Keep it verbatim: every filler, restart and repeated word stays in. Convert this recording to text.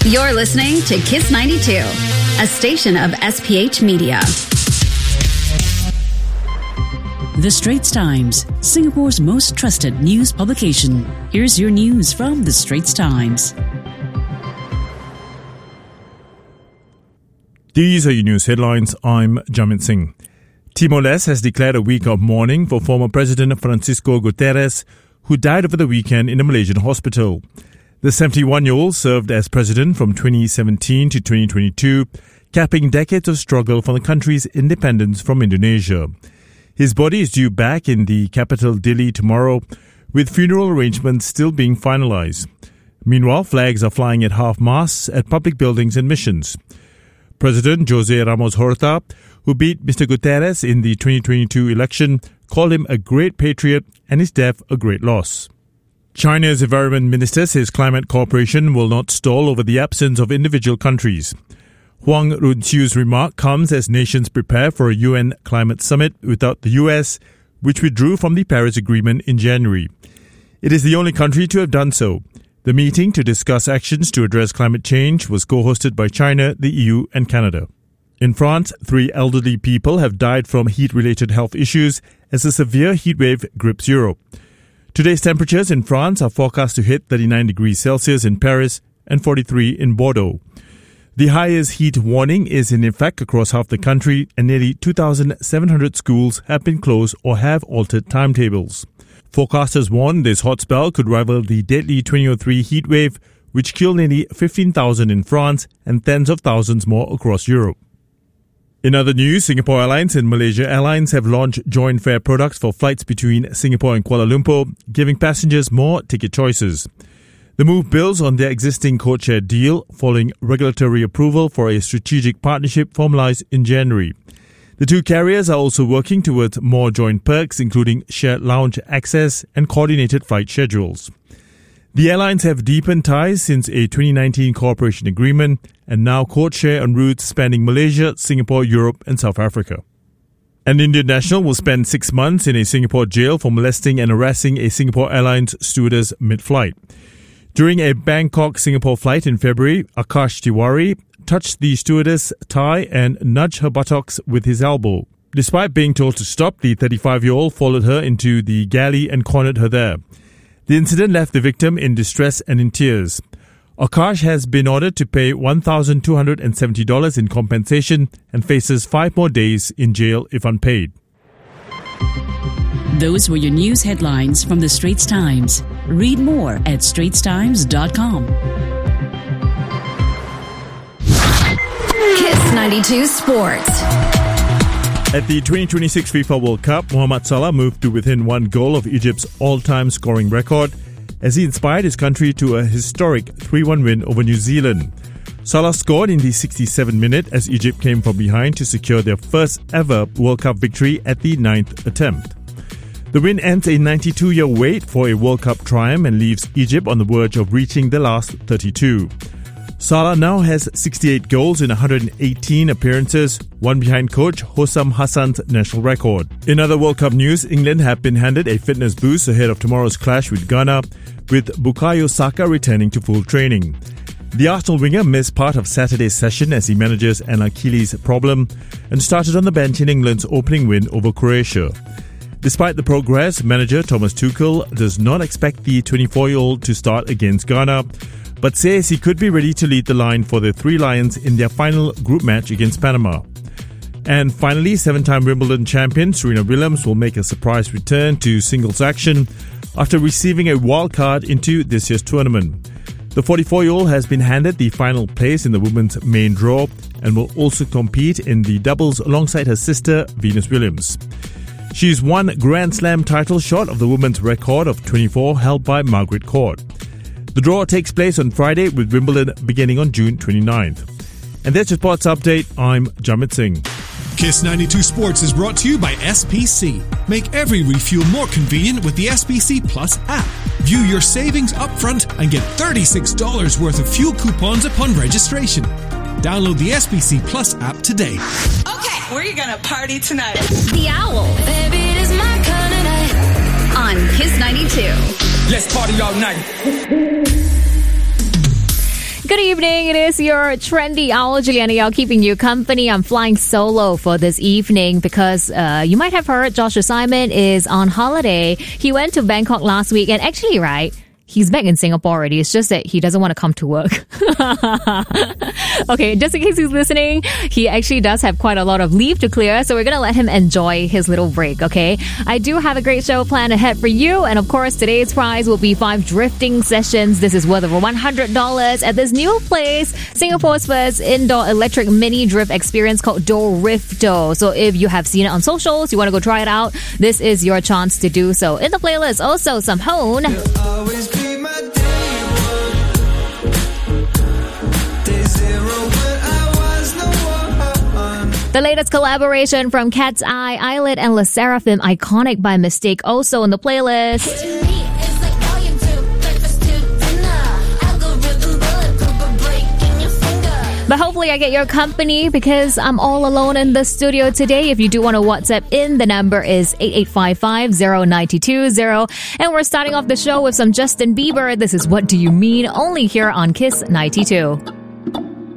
You're listening to Kiss ninety-two, a station of S P H Media. The Straits Times, Singapore's most trusted news publication. Here's your news from The Straits Times. These are your news headlines. I'm Jamit Singh. Timor-Leste has declared a week of mourning for former President Francisco Guterres, who died over the weekend in a Malaysian hospital. The seventy-one-year-old served as president from twenty seventeen to twenty twenty-two, capping decades of struggle for the country's independence from Indonesia. His body is due back in the capital Dili tomorrow, with funeral arrangements still being finalized. Meanwhile, flags are flying at half-mast at public buildings and missions. President Jose Ramos Horta, who beat Mister Guterres in the twenty twenty-two election, called him a great patriot and his death a great loss. China's Environment Minister says climate cooperation will not stall over the absence of individual countries. Huang Runqiu's remark comes as nations prepare for a U N climate summit without the U S, which withdrew from the Paris Agreement in January. It is the only country to have done so. The meeting to discuss actions to address climate change was co-hosted by China, the E U and Canada. In France, three elderly people have died from heat-related health issues as a severe heatwave grips Europe. Today's temperatures in France are forecast to hit thirty-nine degrees Celsius in Paris and forty-three in Bordeaux. The highest heat warning is in effect across half the country, and nearly two thousand seven hundred schools have been closed or have altered timetables. Forecasters warn this hot spell could rival the deadly twenty oh three heat wave, which killed nearly fifteen thousand in France and tens of thousands more across Europe. In other news, Singapore Airlines and Malaysia Airlines have launched joint fare products for flights between Singapore and Kuala Lumpur, giving passengers more ticket choices. The move builds on their existing codeshare deal following regulatory approval for a strategic partnership formalized in January. The two carriers are also working towards more joint perks, including shared lounge access and coordinated flight schedules. The airlines have deepened ties since a twenty nineteen cooperation agreement and now codeshare on routes spanning Malaysia, Singapore, Europe and South Africa. An Indian national will spend six months in a Singapore jail for molesting and harassing a Singapore Airlines stewardess mid-flight. During a Bangkok-Singapore flight in February, Akash Tiwari touched the stewardess' thigh and nudged her buttocks with his elbow. Despite being told to stop, the thirty-five-year-old followed her into the galley and cornered her there. The incident left the victim in distress and in tears. Akash has been ordered to pay one thousand two hundred seventy dollars in compensation and faces five more days in jail if unpaid. Those were your news headlines from The Straits Times. Read more at straits times dot com. Kiss ninety-two Sports. At the twenty twenty-six FIFA World Cup, Mohamed Salah moved to within one goal of Egypt's all-time scoring record as he inspired his country to a historic three one win over New Zealand. Salah scored in the sixty-seventh minute as Egypt came from behind to secure their first ever World Cup victory at the ninth attempt. The win ends a ninety-two-year wait for a World Cup triumph and leaves Egypt on the verge of reaching the last thirty-two. Salah now has sixty-eight goals in one hundred eighteen appearances, one behind coach Hossam Hassan's national record. In other World Cup news, England have been handed a fitness boost ahead of tomorrow's clash with Ghana, with Bukayo Saka returning to full training. The Arsenal winger missed part of Saturday's session as he manages an Achilles problem and started on the bench in England's opening win over Croatia. Despite the progress, manager Thomas Tuchel does not expect the twenty-four-year-old to start against Ghana, but says he could be ready to lead the line for the Three Lions in their final group match against Panama. And finally, seven-time Wimbledon champion Serena Williams will make a surprise return to singles action after receiving a wild card into this year's tournament. The forty-four-year-old has been handed the final place in the women's main draw and will also compete in the doubles alongside her sister Venus Williams. She's one Grand Slam title short of the women's record of twenty-four held by Margaret Court. The draw takes place on Friday with Wimbledon beginning on June twenty-ninth. And that's your sports update. I'm Jamit Singh. Kiss ninety-two Sports is brought to you by S P C. Make every refuel more convenient with the S P C Plus app. View your savings upfront and get thirty-six dollars worth of fuel coupons upon registration. Download the S P C Plus app today. Okay, where are you gonna party tonight? The Owl. Baby, it is my kind of night. On Kiss ninety-two. Let's party all night. Good evening. It is your trendy owl, Juliana Yao, keeping you company. I'm flying solo for this evening because uh, you might have heard Joshua Simon is on holiday. He went to Bangkok last week, and actually, right, he's back in Singapore already. It's just that he doesn't want to come to work. Okay, just in case he's listening, he actually does have quite a lot of leave to clear, so we're going to let him enjoy his little break, okay? I do have a great show planned ahead for you, and of course, today's prize will be five drifting sessions. This is worth over one hundred dollars at this new place, Singapore's first indoor electric mini drift experience called Dorifto. So if you have seen it on socials, you want to go try it out, this is your chance to do so. In the playlist, also some Hone. The latest collaboration from Cat's Eye, Eyelid, and Le Seraphim, Iconic by Mistake, also on the playlist. But hopefully I get your company because I'm all alone in the studio today. If you do want to WhatsApp in, the number is eight eight five five, zero nine two zero. And we're starting off the show with some Justin Bieber. This is What Do You Mean? Only here on Kiss ninety-two.